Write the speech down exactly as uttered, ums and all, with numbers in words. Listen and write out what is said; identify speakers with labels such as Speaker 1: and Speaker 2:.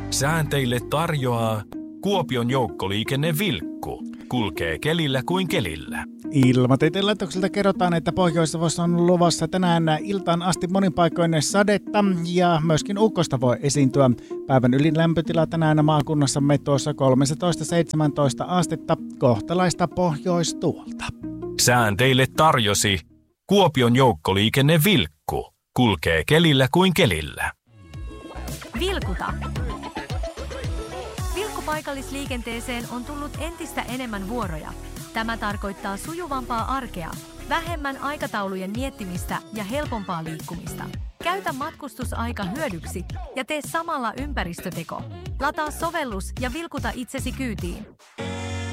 Speaker 1: Sään teille tarjoaa Kuopion joukkoliikenne Vilkku. Kulkee kelillä kuin kelillä.
Speaker 2: Ilmatieteen laitokselta kerrotaan, että Pohjois-Savossa on luvassa tänään iltaan asti monin paikoin sadetta ja myöskin ukkosta voi esiintyä. Päivän ylin lämpötila tänään maakunnassamme tuossa kolmetoista seitsemäntoista astetta kohtalaista pohjoistuolta.
Speaker 1: Sään teille tarjosi Kuopion joukkoliikenne Vilkku. Kulkee kelillä kuin kelillä.
Speaker 3: Vilkuta. Vilkkupaikallisliikenteeseen on tullut entistä enemmän vuoroja. Tämä tarkoittaa sujuvampaa arkea, vähemmän aikataulujen miettimistä ja helpompaa liikkumista. Käytä matkustusaika hyödyksi ja tee samalla ympäristöteko. Lataa sovellus ja vilkuta itsesi kyytiin.